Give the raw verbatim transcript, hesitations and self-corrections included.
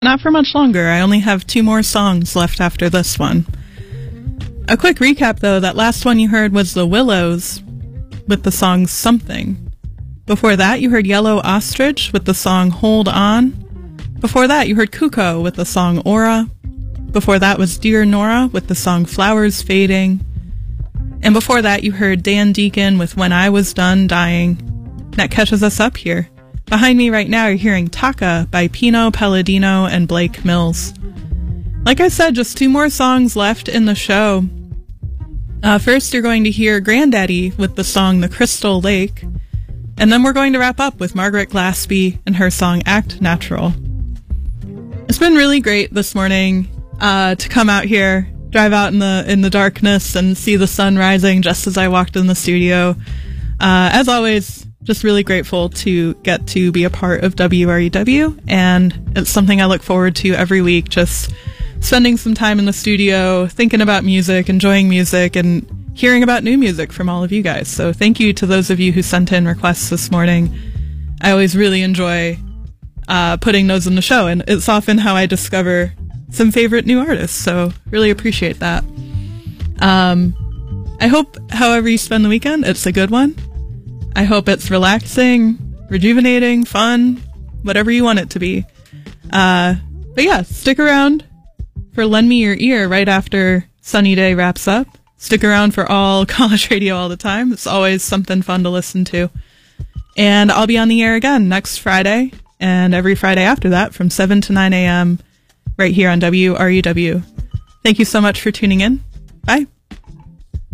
Not for much longer. I only have two more songs left after this one. A quick recap, though. That last one you heard was The Willows with the song Something. Before that, you heard Yellow Ostrich with the song Hold On. Before that, you heard Kuko with the song Aura. Before that was Dear Nora with the song Flowers Fading. And before that, you heard Dan Deacon with When I Was Done Dying. That catches us up here. Behind me right now, you're hearing Taka by Pino Palladino and Blake Mills. Like I said, just two more songs left in the show. Uh, first, you're going to hear Grandaddy with the song The Crystal Lake. And then we're going to wrap up with Margaret Glaspie and her song Act Natural. It's been really great this morning uh, to come out here, drive out in the in the darkness and see the sun rising just as I walked in the studio. Uh, as always, just really grateful to get to be a part of W R E W, and it's something I look forward to every week, just spending some time in the studio, thinking about music, enjoying music, and hearing about new music from all of you guys. So thank you to those of you who sent in requests this morning. I always really enjoy uh, putting those in the show, and it's often how I discover some favorite new artists, so really appreciate that. Um, I hope, however you spend the weekend, it's a good one. I hope it's relaxing, rejuvenating, fun, whatever you want it to be. Uh, but yeah, stick around for Lend Me Your Ear right after Sunny Day wraps up. Stick around for all college radio all the time. It's always something fun to listen to. And I'll be on the air again next Friday and every Friday after that from seven to nine a.m. right here on W R E W. Thank you so much for tuning in. Bye.